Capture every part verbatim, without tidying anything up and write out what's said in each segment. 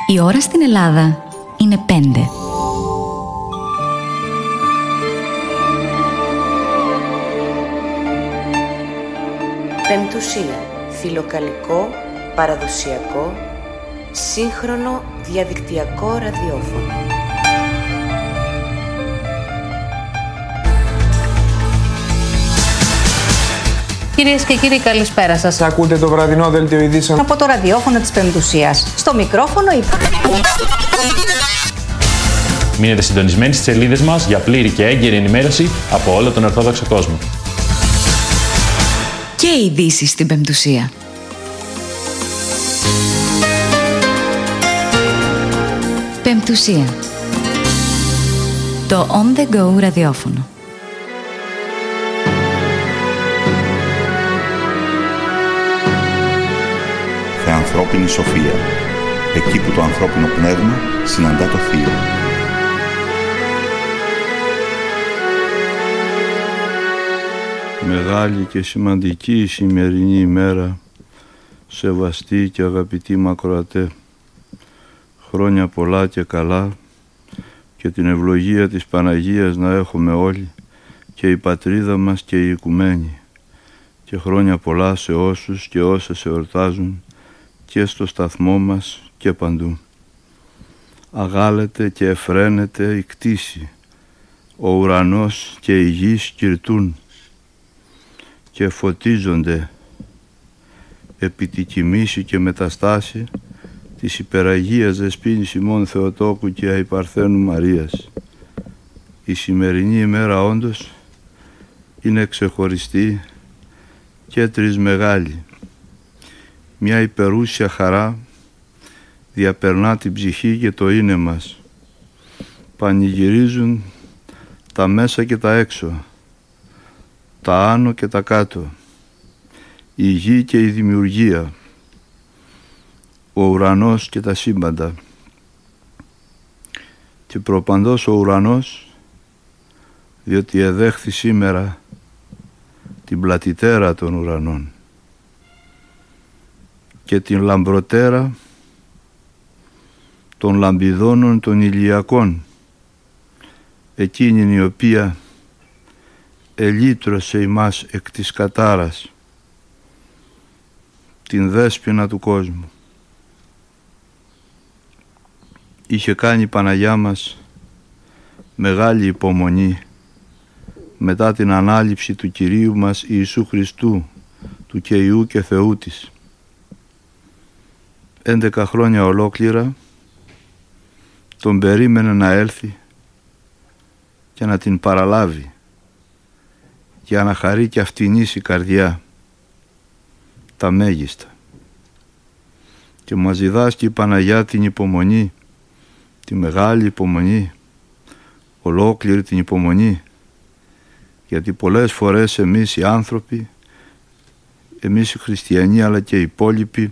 Η ώρα στην Ελλάδα είναι πέντε. Πεμπτουσία. Φιλοκαλικό, παραδοσιακό, σύγχρονο διαδικτυακό ραδιόφωνο. Κυρίες και κύριοι, καλησπέρα σας. Ακούτε το βραδινό δελτίο ειδήσεων από το ραδιόφωνο της Πεμπτουσίας. Στο μικρόφωνο η... Μείνετε συντονισμένοι στις σελίδες μας για πλήρη και έγκαιρη ενημέρωση από όλο τον Ορθόδοξο κόσμο. Και ειδήσεις στην Πεμπτουσία. Πεμπτουσία. Το On The Go ραδιόφωνο. Θεανθρώπινη σοφία. Εκεί που το ανθρώπινο πνεύμα συναντά το θείο. Μεγάλη και σημαντική η σημερινή ημέρα, σεβαστή και αγαπητή μακροατέ. Χρόνια πολλά και καλά και την ευλογία της Παναγίας να έχουμε όλοι, και η πατρίδα μας και η οικουμένη. Και χρόνια πολλά σε όσους και όσες εορτάζουν και στο σταθμό μας και παντού. Αγάλεται και εφραίνεται η κτήση, ο ουρανός και η γης κυρτούν και φωτίζονται επί τη κοιμήση και μεταστάση της υπεραγίας Δεσποίνης ημών Θεοτόκου και Αϊπαρθένου Μαρίας. Η σημερινή ημέρα όντως είναι ξεχωριστή και τρισμεγάλη. Μια υπερούσια χαρά διαπερνά την ψυχή και το είναι μας. Πανηγυρίζουν τα μέσα και τα έξω, τα άνω και τα κάτω, η γη και η δημιουργία, ο ουρανός και τα σύμπαντα. Και προπαντός ο ουρανός, διότι εδέχθη σήμερα την πλατιτέρα των ουρανών και την λαμπροτέρα των λαμπιδώνων των ηλιακών, εκείνη η οποία ελύτρωσε ημάς εκ της κατάρας, την δέσποινα του κόσμου. Είχε κάνει η Παναγιά μας μεγάλη υπομονή μετά την ανάληψη του Κυρίου μας Ιησού Χριστού, του και Υιού και Θεού της. Έντεκα χρόνια ολόκληρα τον περίμενε να έλθει και να την παραλάβει, για να χαρεί και αυτηνής η καρδιά τα μέγιστα. Και μας διδάσκει η Παναγιά την υπομονή, τη μεγάλη υπομονή, ολόκληρη την υπομονή, γιατί πολλές φορές εμείς οι άνθρωποι, εμείς οι χριστιανοί αλλά και οι υπόλοιποι,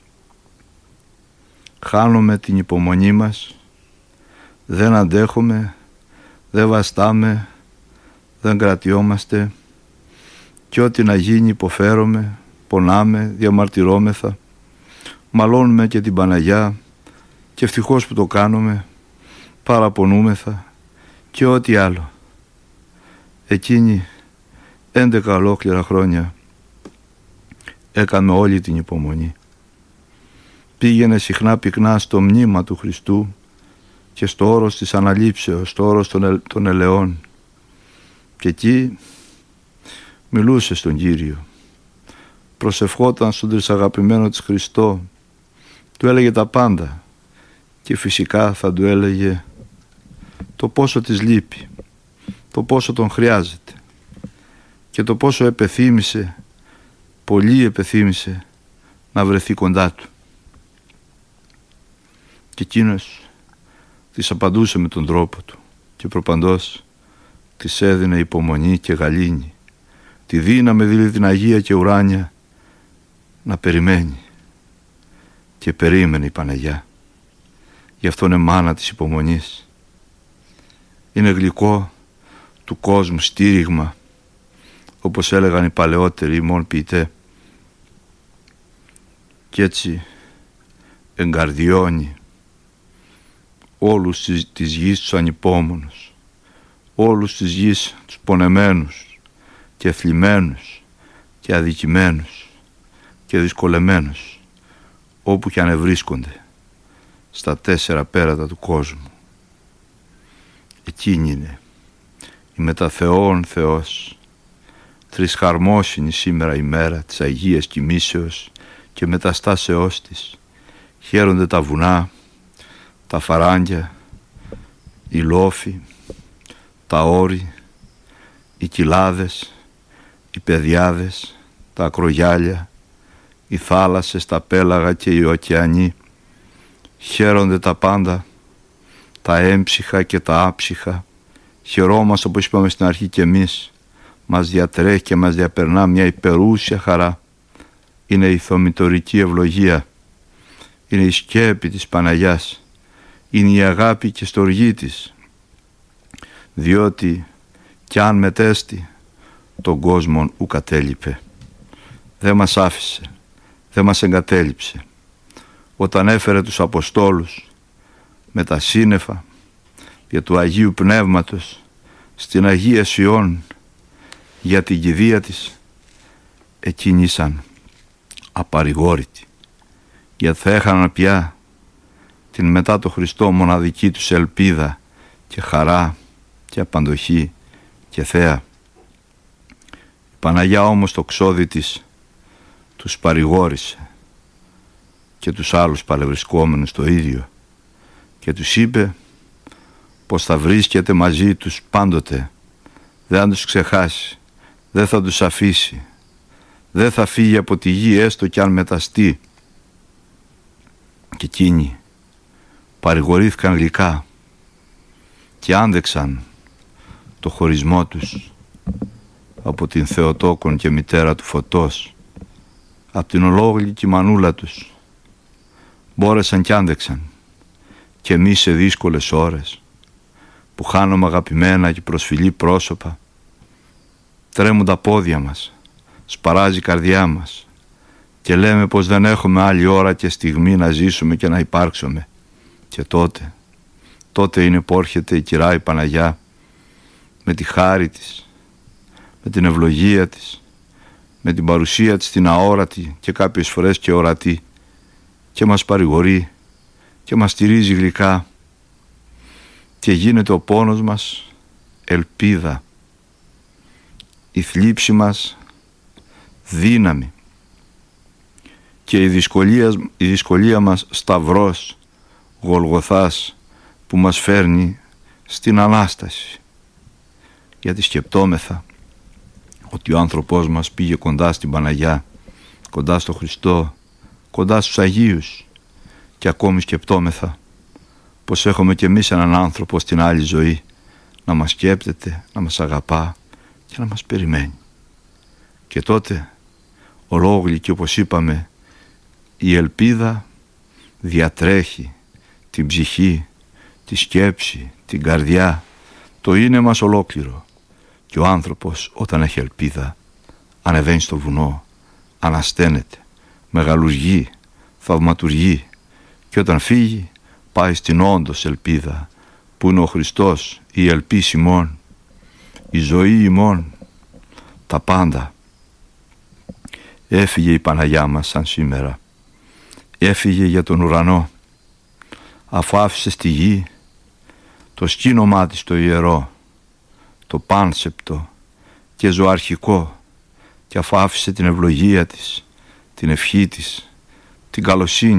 χάνουμε την υπομονή μας, δεν αντέχουμε, δεν βαστάμε, δεν κρατιόμαστε, και ό,τι να γίνει υποφέρομαι, πονάμε, διαμαρτυρόμεθα, μαλώνουμε και την Παναγιά και ευτυχώς που το κάνουμε, παραπονούμεθα και ό,τι άλλο. Εκείνη έντεκα ολόκληρα χρόνια έκαμε όλη την υπομονή. Πήγαινε συχνά πυκνά στο μνήμα του Χριστού και στο όρος της αναλήψεως, στο όρος των, ελ, των ελαιών, και εκεί μιλούσε στον Κύριο, προσευχόταν στον τρισαγαπημένο της Χριστό, του έλεγε τα πάντα και φυσικά θα του έλεγε το πόσο της λείπει, το πόσο τον χρειάζεται και το πόσο επεθύμησε, πολύ επεθύμησε να βρεθεί κοντά του. Και εκείνος της απαντούσε με τον τρόπο του και προπαντός της έδινε υπομονή και γαλήνη, τη δύναμη δηλαδή την Αγία και ουράνια να περιμένει. Και περίμενε η Παναγιά. Γι' αυτό είναι μάνα της υπομονής. Είναι γλυκό του κόσμου στήριγμα, όπως έλεγαν οι παλαιότεροι ημών ποιητέ. Κι έτσι εγκαρδιώνει όλους της, της γης τους ανυπόμονους, όλους της γης τους πονεμένους και θλιμμένους και αδικημένους και δυσκολεμένους, όπου κι αν ευρίσκονται στα τέσσερα πέρατα του κόσμου. Εκείνη είναι η μετα Θεόν Θεός, τρισχαρμόσυνη σήμερα ημέρα της Αγίας Κοιμήσεως και μεταστάσεώς της. Χαίρονται τα βουνά, τα φαράγγια, οι λόφοι, τα όρη, οι κοιλάδες, οι πεδιάδες, τα ακρογιάλια, οι θάλασσες, τα πέλαγα και οι ωκεανοί. Χαίρονται τα πάντα, τα έμψυχα και τα άψυχα. Χαιρόμαστε, όπως είπαμε στην αρχή, και εμείς. Μας διατρέχει και μας διαπερνά μια υπερούσια χαρά. Είναι η θωμητορική ευλογία, είναι η σκέπη της Παναγιάς, είναι η αγάπη και στοργή της, διότι κι αν μετέστη τον κόσμο ου κατέλειπε. Δεν μας άφησε, δεν μας εγκατέλειψε. Όταν έφερε τους Αποστόλους με τα σύννεφα για του Αγίου Πνεύματος στην Αγία Σιών για την κηδεία της, εκείνοι ήσαν απαρηγόρητοι, γιατί θα έχαναν πια την μετά το Χριστό μοναδική τους ελπίδα και χαρά και απαντοχή και θέα. Η Παναγιά όμως το ξόδι της τους παρηγόρησε και τους άλλους παρευρισκόμενους το ίδιο και τους είπε πως θα βρίσκεται μαζί τους πάντοτε, δεν θα τους ξεχάσει, δεν θα τους αφήσει, δεν θα φύγει από τη γη έστω κι αν μεταστεί. Και εκείνοι παρηγορήθηκαν γλυκά και άντεξαν το χωρισμό τους από την Θεοτόκον και μητέρα του Φωτός, από την ολόγλυκη μανούλα τους. Μπόρεσαν κι άντεξαν και εμείς σε δύσκολες ώρες που χάνουμε αγαπημένα και προσφυλή πρόσωπα. Τρέμουν τα πόδια μας, σπαράζει η καρδιά μας και λέμε πως δεν έχουμε άλλη ώρα και στιγμή να ζήσουμε και να υπάρξουμε. Και τότε, τότε είναι που έρχεται η Κυρά η Παναγιά με τη χάρη της, με την ευλογία της, με την παρουσία της την αόρατη και κάποιες φορές και ορατή, και μας παρηγορεί και μας στηρίζει γλυκά και γίνεται ο πόνος μας ελπίδα, η θλίψη μας δύναμη και η δυσκολία, η δυσκολία μας σταυρός Γολγοθάς που μας φέρνει στην Ανάσταση. Γιατί σκεπτόμεθα ότι ο άνθρωπός μας πήγε κοντά στην Παναγιά, κοντά στο Χριστό, κοντά στους Αγίους, και ακόμη σκεπτόμεθα πως έχουμε κι εμείς έναν άνθρωπο στην άλλη ζωή να μας σκέπτεται, να μας αγαπά και να μας περιμένει. Και τότε ολόγλυκη, όπως είπαμε, η ελπίδα διατρέχει την ψυχή, τη σκέψη, την καρδιά, το είναι μας ολόκληρο. Και ο άνθρωπος όταν έχει ελπίδα ανεβαίνει στο βουνό, ανασταίνεται, μεγαλουργεί, θαυματουργεί, και όταν φύγει πάει στην όντως ελπίδα που είναι ο Χριστός, η ελπίση ημών, η ζωή ημών, τα πάντα. Έφυγε η Παναγιά μας σαν σήμερα, έφυγε για τον ουρανό, αφού άφησε στη γη το σκήνομά της το ιερό, το πάνσεπτο και ζωαρχικό, και αφού άφησε την ευλογία της, την ευχή της, την καλοσύνη